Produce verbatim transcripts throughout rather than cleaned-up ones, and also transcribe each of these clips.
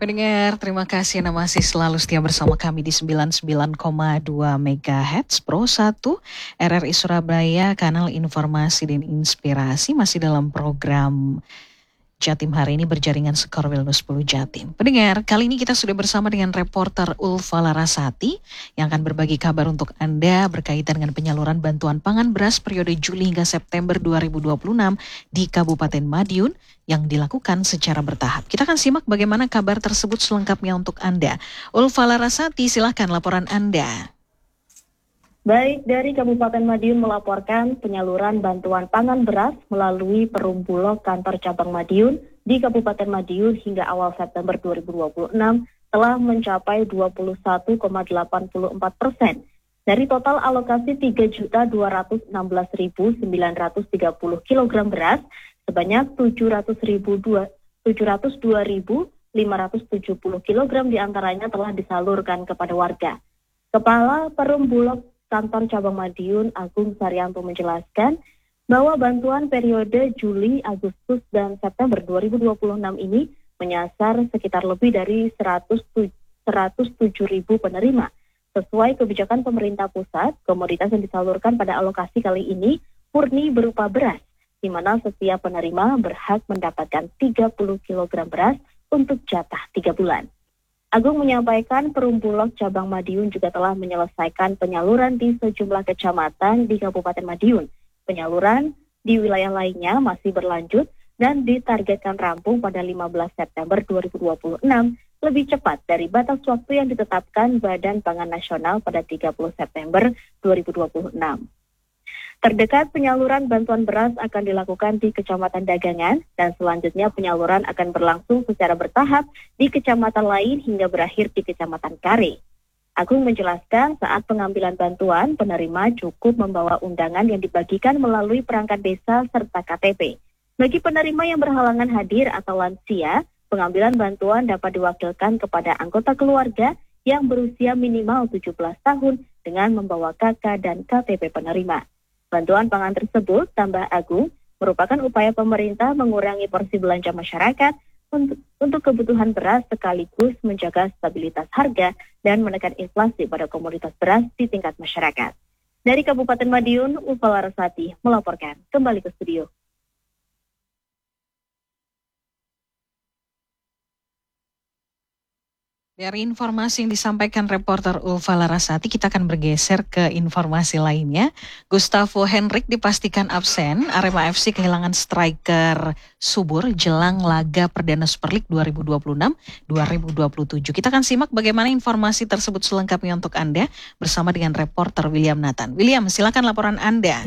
Pendengar, terima kasih Anda masih selalu setia bersama kami di sembilan puluh sembilan koma dua megahertz Pro satu R R I Surabaya, kanal informasi dan inspirasi, masih dalam program Jatim hari ini berjaringan Skor Wilno sepuluh Jatim. Pendengar, kali ini kita sudah bersama dengan reporter Ulfa Larasati yang akan berbagi kabar untuk Anda berkaitan dengan penyaluran bantuan pangan beras periode Juli hingga September dua ribu dua puluh enam di Kabupaten Madiun yang dilakukan secara bertahap. Kita akan simak bagaimana kabar tersebut selengkapnya untuk Anda. Ulfa Larasati, silahkan laporan Anda. Baik, dari Kabupaten Madiun melaporkan penyaluran bantuan pangan beras melalui Perum Bulog kantor cabang Madiun di Kabupaten Madiun hingga awal September dua ribu dua puluh enam telah mencapai dua puluh satu koma delapan empat persen. Dari total alokasi tiga juta dua ratus enam belas ribu sembilan ratus tiga puluh kilogram beras, sebanyak tujuh ratus dua ribu lima ratus tujuh puluh kilogram diantaranya telah disalurkan kepada warga. Kepala Perum Bulog Kantor Cabang Madiun Agung Saryanto menjelaskan bahwa bantuan periode Juli, Agustus, dan September dua ribu dua puluh enam ini menyasar sekitar lebih dari seratus tujuh ribu penerima. Sesuai kebijakan pemerintah pusat, komoditas yang disalurkan pada alokasi kali ini murni berupa beras, di mana setiap penerima berhak mendapatkan tiga puluh kilogram beras untuk jatah tiga bulan. Agung menyampaikan Perum Bulog Cabang Madiun juga telah menyelesaikan penyaluran di sejumlah kecamatan di Kabupaten Madiun. Penyaluran di wilayah lainnya masih berlanjut dan ditargetkan rampung pada lima belas September dua ribu dua puluh enam, lebih cepat dari batas waktu yang ditetapkan Badan Pangan Nasional pada tiga puluh September dua ribu dua puluh enam. Terdekat penyaluran bantuan beras akan dilakukan di Kecamatan Dagangan dan selanjutnya penyaluran akan berlangsung secara bertahap di kecamatan lain hingga berakhir di Kecamatan Kare. Agung menjelaskan saat pengambilan bantuan, penerima cukup membawa undangan yang dibagikan melalui perangkat desa serta K T P. Bagi penerima yang berhalangan hadir atau lansia, pengambilan bantuan dapat diwakilkan kepada anggota keluarga yang berusia minimal tujuh belas tahun dengan membawa K K dan K T P penerima. Bantuan pangan tersebut, tambah Agung, merupakan upaya pemerintah mengurangi porsi belanja masyarakat untuk, untuk kebutuhan beras sekaligus menjaga stabilitas harga dan menekan inflasi pada komoditas beras di tingkat masyarakat. Dari Kabupaten Madiun, Ulfa Larasati melaporkan. Kembali ke studio. Dari informasi yang disampaikan reporter Ulfa Larasati, kita akan bergeser ke informasi lainnya. Gustavo Henrik dipastikan absen. Arema F C kehilangan striker subur jelang laga perdana Super League dua ribu dua puluh enam dua ribu dua puluh tujuh. Kita akan simak bagaimana informasi tersebut selengkapnya untuk Anda bersama dengan reporter William Nathan. William, silakan laporan Anda.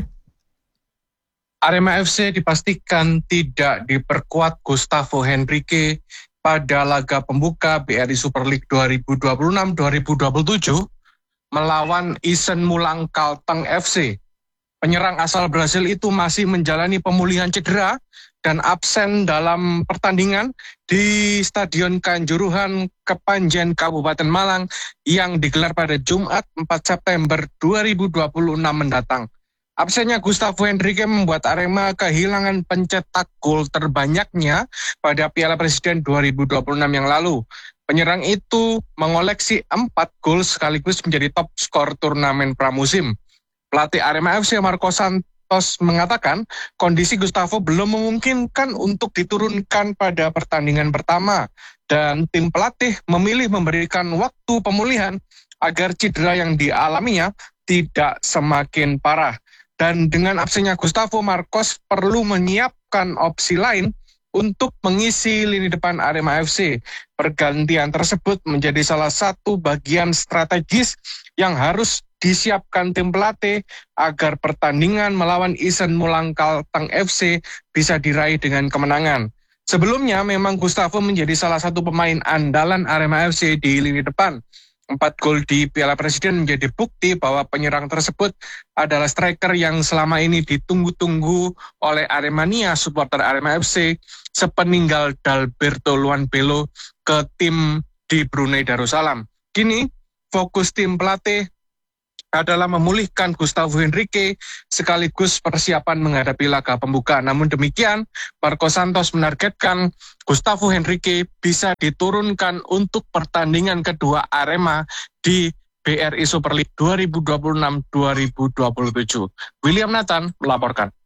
Arema F C dipastikan tidak diperkuat Gustavo Henrique pada laga pembuka B R I Super League dua ribu dua puluh enam dua ribu dua puluh tujuh melawan Isen Mulang Kalteng F C. Penyerang asal Brasil itu masih menjalani pemulihan cedera dan absen dalam pertandingan di Stadion Kanjuruhan Kepanjen Kabupaten Malang yang digelar pada Jumat empat September dua ribu dua puluh enam mendatang. Absennya Gustavo Henrique membuat Arema kehilangan pencetak gol terbanyaknya pada Piala Presiden dua ribu dua puluh enam yang lalu. Penyerang itu mengoleksi empat gol sekaligus menjadi top skor turnamen pramusim. Pelatih Arema F C Marco Santos mengatakan kondisi Gustavo belum memungkinkan untuk diturunkan pada pertandingan pertama dan tim pelatih memilih memberikan waktu pemulihan agar cedera yang dialaminya tidak semakin parah. Dan dengan absennya Gustavo, Marcos perlu menyiapkan opsi lain untuk mengisi lini depan Arema F C. Pergantian tersebut menjadi salah satu bagian strategis yang harus disiapkan tim pelatih agar pertandingan melawan Isen Mulang Kalteng F C bisa diraih dengan kemenangan. Sebelumnya memang Gustavo menjadi salah satu pemain andalan Arema F C di lini depan. Empat gol di Piala Presiden menjadi bukti bahwa penyerang tersebut adalah striker yang selama ini ditunggu-tunggu oleh Aremania, supporter Arema F C, sepeninggal Dalberto Luanbelo ke tim di Brunei Darussalam. Kini fokus tim pelatih adalah memulihkan Gustavo Henrique sekaligus persiapan menghadapi laga pembuka. Namun demikian, Marco Santos menargetkan Gustavo Henrique bisa diturunkan untuk pertandingan kedua Arema di B R I Super League dua ribu dua puluh enam dua ribu dua puluh tujuh. William Nathan melaporkan.